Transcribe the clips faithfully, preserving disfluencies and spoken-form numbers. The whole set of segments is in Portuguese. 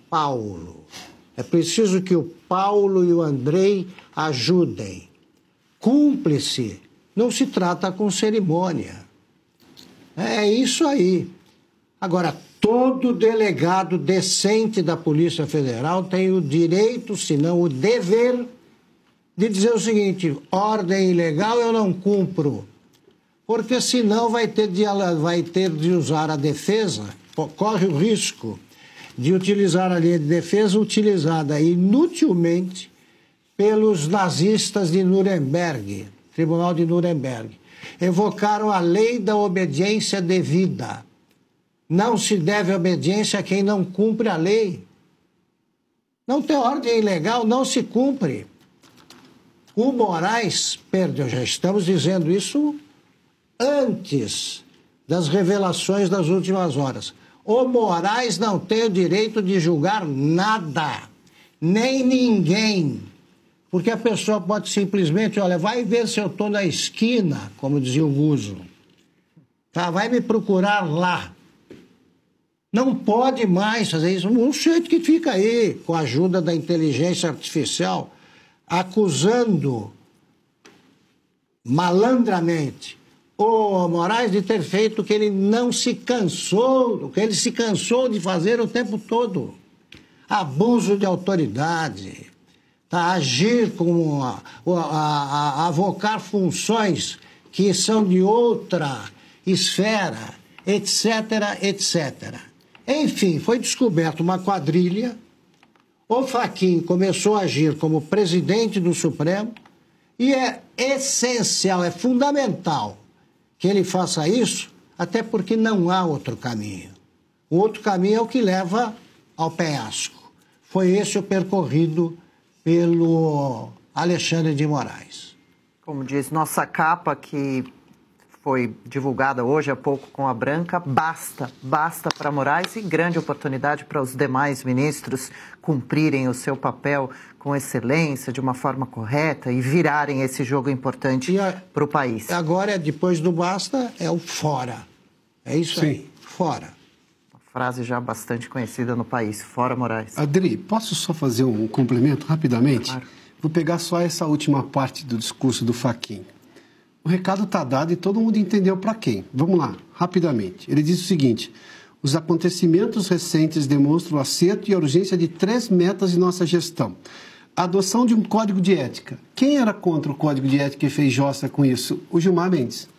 Paulo. É preciso que o Paulo e o Andrei ajudem. Cúmplice não se trata com cerimônia. É isso aí. Agora, todo delegado decente da Polícia Federal tem o direito, se não o dever, de dizer o seguinte: ordem ilegal eu não cumpro. Porque senão vai ter de, vai ter de usar a defesa, corre o risco de utilizar a linha de defesa utilizada inutilmente pelos nazistas de Nuremberg, Tribunal de Nuremberg. Evocaram a lei da obediência devida. Não se deve obediência a quem não cumpre a lei. Não tem ordem ilegal, não se cumpre. O Moraes perdeu, já estamos dizendo isso antes das revelações das últimas horas. O Moraes não tem o direito de julgar nada, nem ninguém. Porque a pessoa pode simplesmente, olha, vai ver se eu estou na esquina, como dizia o Muso. Tá? Vai me procurar lá. Não pode mais fazer isso. Um sujeito que fica aí, com a ajuda da inteligência artificial, acusando malandramente o Moraes de ter feito o que ele não se cansou, o que ele se cansou de fazer o tempo todo. Abuso de autoridade, tá? Agir como a, a, a, a avocar funções que são de outra esfera, etc, etcétera. Enfim, foi descoberta uma quadrilha. O Fachin começou a agir como presidente do Supremo e é essencial, é fundamental que ele faça isso, até porque não há outro caminho. O outro caminho é o que leva ao penhasco. Foi esse o percorrido pelo Alexandre de Moraes. Como diz nossa capa, que foi divulgada hoje há pouco com a branca, basta, basta para Moraes e grande oportunidade para os demais ministros cumprirem o seu papel com excelência, de uma forma correta e virarem esse jogo importante para o país. Agora, depois do basta, é o fora. É isso. Sim. Aí, fora. Uma frase já bastante conhecida no país, fora Moraes. Adri, posso só fazer um complemento rapidamente? Claro. Vou pegar só essa última parte do discurso do Fachin. O recado está dado e todo mundo entendeu para quem. Vamos lá, rapidamente. Ele diz o seguinte: os acontecimentos recentes demonstram o acerto e a urgência de três metas de nossa gestão. A adoção de um código de ética. Quem era contra o código de ética e fez jossa com isso? O Gilmar Mendes.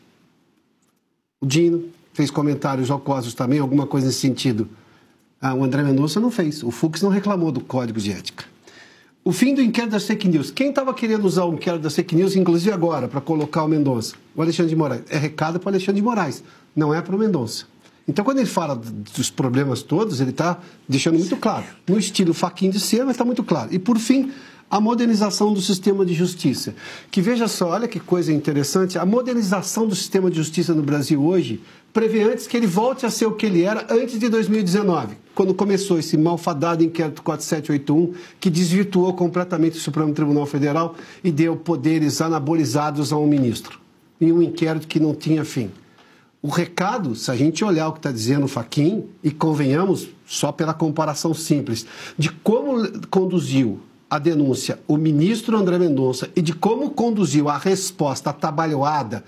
O Dino fez comentários jocosos também, alguma coisa nesse sentido. Ah, o André Mendonça não fez. O Fux não reclamou do código de ética. O fim do inquérito das fake news. Quem estava querendo usar o inquérito das fake news, inclusive agora, para colocar o Mendonça? O Alexandre de Moraes. É recado para o Alexandre de Moraes, não é para o Mendonça. Então, quando ele fala dos problemas todos, ele está deixando muito claro. No estilo Fachin de ser, mas está muito claro. E, por fim, a modernização do sistema de justiça. Que, veja só, olha que coisa interessante, a modernização do sistema de justiça no Brasil hoje prevê antes que ele volte a ser o que ele era antes de dois mil e dezenove, quando começou esse malfadado inquérito quatro sete oito um, que desvirtuou completamente o Supremo Tribunal Federal e deu poderes anabolizados a um ministro, em um inquérito que não tinha fim. O recado, se a gente olhar o que está dizendo o Fachin, e convenhamos, só pela comparação simples, de como conduziu a denúncia o ministro André Mendonça e de como conduziu a resposta atabalhoada,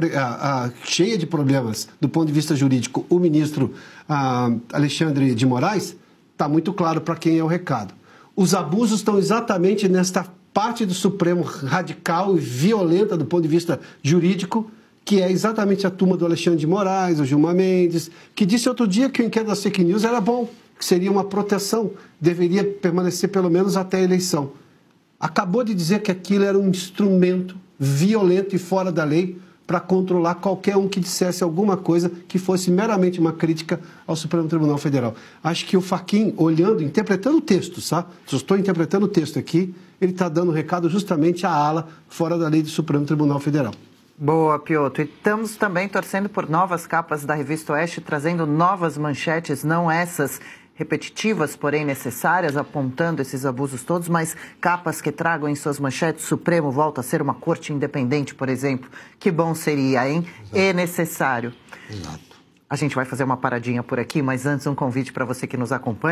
a, a, cheia de problemas do ponto de vista jurídico, o ministro a, Alexandre de Moraes, está muito claro para quem é o recado. Os abusos estão exatamente nesta parte do Supremo radical e violenta do ponto de vista jurídico, que é exatamente a turma do Alexandre de Moraes, o Gilmar Mendes, que disse outro dia que o inquérito das fake news era bom, que seria uma proteção, deveria permanecer pelo menos até a eleição. Acabou de dizer que aquilo era um instrumento violento e fora da lei para controlar qualquer um que dissesse alguma coisa que fosse meramente uma crítica ao Supremo Tribunal Federal. Acho que o Fachin, olhando, interpretando o texto, sabe? Se eu estou interpretando o texto aqui, ele está dando recado justamente à ala fora da lei do Supremo Tribunal Federal. Boa, Piotr. E estamos também torcendo por novas capas da Revista Oeste, trazendo novas manchetes, não essas repetitivas, porém necessárias, apontando esses abusos todos, mas capas que tragam em suas manchetes: Supremo volta a ser uma corte independente, por exemplo. Que bom seria, hein? Exato. E necessário. Exato. A gente vai fazer uma paradinha por aqui, mas antes um convite para você que nos acompanha.